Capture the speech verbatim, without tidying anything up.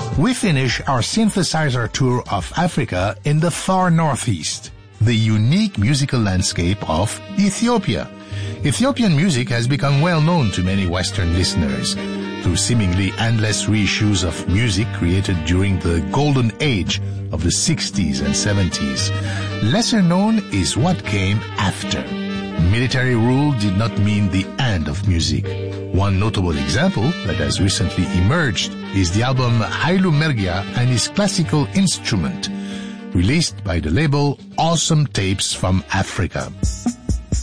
We finish our synthesizer tour of Africa in the far northeast, the unique musical landscape of Ethiopia. Ethiopian music has become well known to many Western listeners through seemingly endless reissues of music created during the golden age of the sixties and seventies. Lesser known is what came after. Military rule did not mean the end of music. One notable example that has recently emerged is the album Hailu Mergia and His Classical Instrument, released by the label Awesome Tapes from Africa.